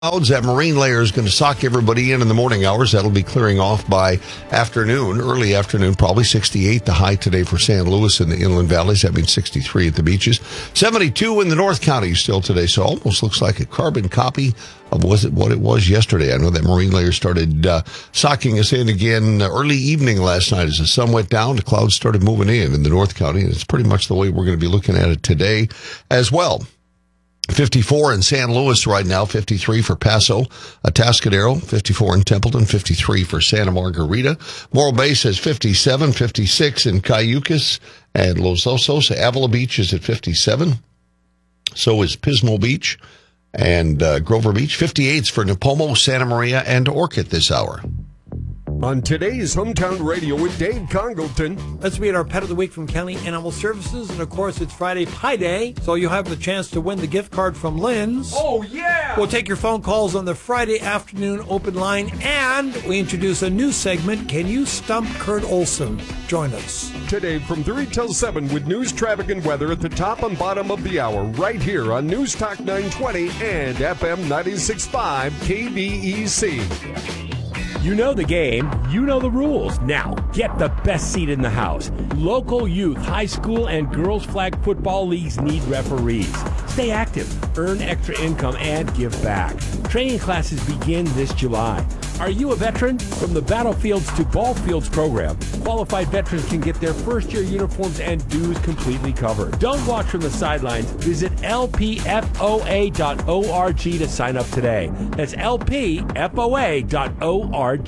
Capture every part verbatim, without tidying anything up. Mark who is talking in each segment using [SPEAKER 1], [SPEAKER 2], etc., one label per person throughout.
[SPEAKER 1] Clouds, that marine layer is going to sock everybody in in the morning hours. That'll be clearing off by afternoon, early afternoon, probably sixty-eight. The high today for San Luis in the inland valleys. That means sixty-three at the beaches. seventy-two in the North County still today. So almost looks like a carbon copy of was it what it was yesterday. I know that marine layer started uh, socking us in again early evening last night as the sun went down. The clouds started moving in in the North County, and it's pretty much the way we're going to be looking at it today as well. fifty-four in San Luis right now, fifty-three for Paso, Atascadero, fifty-four in Templeton, fifty-three for Santa Margarita. Morro Bay says fifty-seven, fifty-six in Cayucas and Los Osos. Avila Beach is at fifty-seven. So is Pismo Beach and uh, Grover Beach. fifty-eight for Nipomo, Santa Maria, and Orchid this hour.
[SPEAKER 2] On today's Hometown Radio with Dave Congleton.
[SPEAKER 3] Let's meet our Pet of the Week from County Animal Services. And, of course, it's Friday Pie Day, so you'll have the chance to win the gift card from Lynn's.
[SPEAKER 2] Oh, yeah!
[SPEAKER 3] We'll take your phone calls on the Friday afternoon open line, and we introduce a new segment, Can You Stump Kurt Olson? Join us.
[SPEAKER 2] Today from three till seven with news, traffic, and weather at the top and bottom of the hour, right here on News Talk nine twenty and F M ninety-six point five K V E C.
[SPEAKER 4] You know the game, you know the rules. Now, get the best seat in the house. Local youth, high school, and girls flag football leagues need referees. Stay active, earn extra income, and give back. Training classes begin this July. Are you a veteran? From the Battlefields to Ball Fields program, qualified veterans can get their first-year uniforms and dues completely covered. Don't watch from the sidelines. Visit L P F O A dot org to sign up today. That's L P F O A dot org.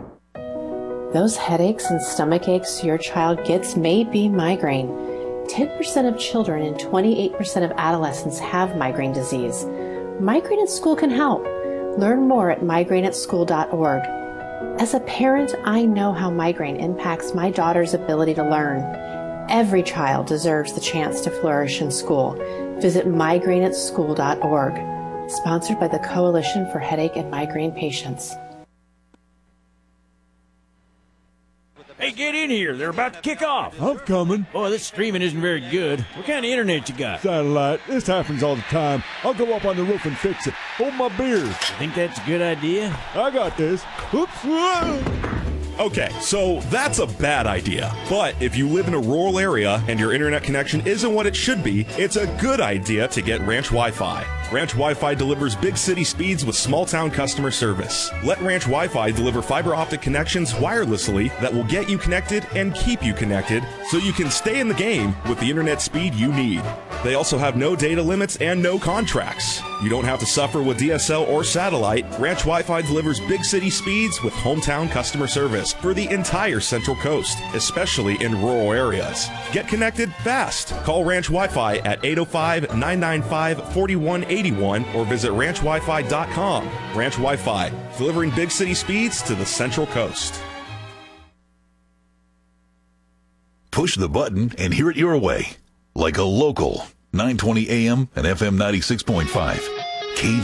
[SPEAKER 5] Those headaches and stomach aches your child gets may be migraine. ten percent of children and twenty-eight percent of adolescents have migraine disease. Migraine at School can help. Learn more at migraine at school dot org. As a parent, I know how migraine impacts my daughter's ability to learn. Every child deserves the chance to flourish in school. Visit migraine at school dot org. Sponsored by the Coalition for Headache and Migraine Patients.
[SPEAKER 6] Hey, get in here. They're about to kick off.
[SPEAKER 7] I'm coming.
[SPEAKER 6] Boy, this streaming isn't very good. What kind of internet you got?
[SPEAKER 7] Satellite. This happens all the time. I'll go up on the roof and fix it. Hold my beer.
[SPEAKER 6] You think that's a good idea?
[SPEAKER 7] I got this. Oops.
[SPEAKER 8] Okay, so that's a bad idea. But if you live in a rural area and your internet connection isn't what it should be, it's a good idea to get Ranch Wi-Fi. Ranch Wi-Fi delivers big city speeds with small town customer service. Let Ranch Wi-Fi deliver fiber optic connections wirelessly that will get you connected and keep you connected so you can stay in the game with the internet speed you need. They also have no data limits and no contracts. You don't have to suffer with D S L or satellite. Ranch Wi-Fi delivers big city speeds with hometown customer service for the entire Central Coast, especially in rural areas. Get connected fast. Call Ranch Wi-Fi at eight oh five, nine nine five, four one eight one or visit ranch wi fi dot com. Ranch Wi-Fi, delivering big city speeds to the Central Coast.
[SPEAKER 9] Push the button and hear it your way. Like a local nine twenty A M and F M ninety-six point five. K